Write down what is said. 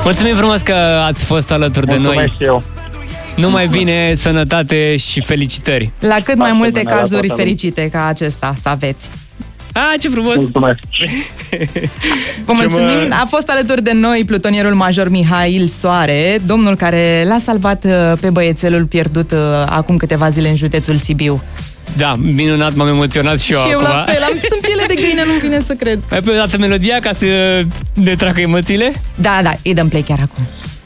Mulțumim frumos că ați fost alături de noi. Mulțumesc și eu. Numai bine, sănătate și felicitări. La cât mai multe bine, la cazuri toată fericite ca acesta să aveți. Ce frumos! Mulțumesc. Vă mulțumim. A fost alături de noi plutonierul major Mihail Soare, domnul care l-a salvat pe băiețelul pierdut acum câteva zile în județul Sibiu. Da, minunat, m-am emoționat și eu Și eu acum. la fel, sunt piele de găină, nu-mi vine să cred. Mai pe o dată melodia ca să ne tragă emoțiile? Da, îi dăm play chiar acum.